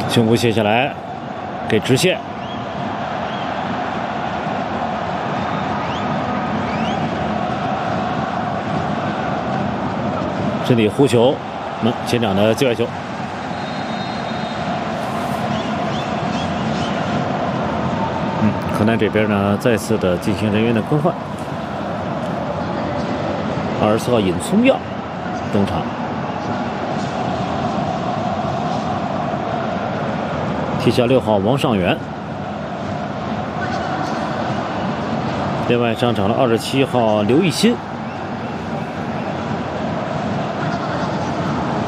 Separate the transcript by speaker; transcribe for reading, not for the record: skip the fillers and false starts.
Speaker 1: 胸部卸下来，给直线。身体护球，前场的界外球。河南这边呢，再次的进行人员的更换。24号尹聪耀登场，替下6号王上元。另外上场了27号刘奕欣。